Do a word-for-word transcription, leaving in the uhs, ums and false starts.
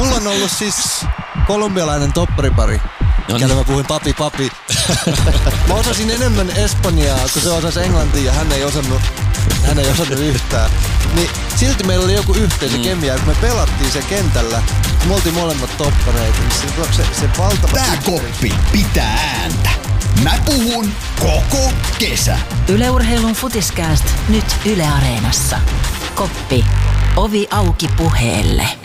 mulla on ollut siis kolumbialainen topparipari. No niin. Mä puhuin papi papi. Mä osasin enemmän espanjaa, kun se osasi englantia ja hän ei osannut, hän ei osannut yhtään. Niin silti meillä oli joku yhteisö mm. kemia, kun me pelattiin se kentällä. Me oltiin molemmat toppareita. Niin se, se valtava... Tää koppi pitää ääntä. Mä puhun koko kesä. Yle Urheilun Futiskääst nyt Yle Areenassa. Koppi. Ovi auki puheelle.